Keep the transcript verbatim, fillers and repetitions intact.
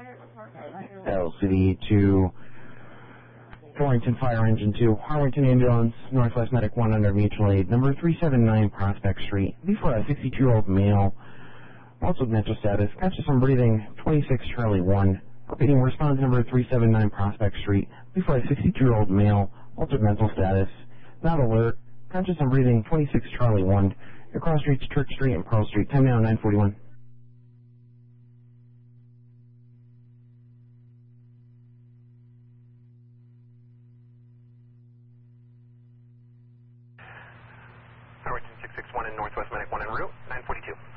L City to Torrington Fire Engine two, Harwington Ambulance, Northwest Medic one under mutual aid, number three seven nine Prospect Street. Before a sixty-two-year-old male, also mental status, conscious and breathing, twenty-six Charlie one. Repeating response number three seven nine Prospect Street. Before a sixty-two-year-old male, altered mental status, not alert, conscious and breathing, twenty-six Charlie one. Across streets, Church Street and Pearl Street. Time now, nine forty-one. Harwington six six one and Northwest Medic one en route, nine forty-two.